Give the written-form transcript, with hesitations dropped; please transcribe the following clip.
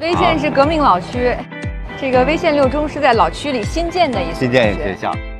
威县是革命老区，这个威县六中是在老区里新建的一所新建学校。